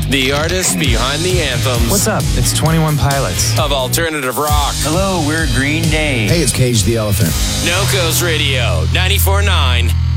The artists behind the anthems. What's up? It's 21 Pilots. Of alternative rock. Hello, we're Green Day. Hey, it's Cage the Elephant. No Coast Radio, 94.9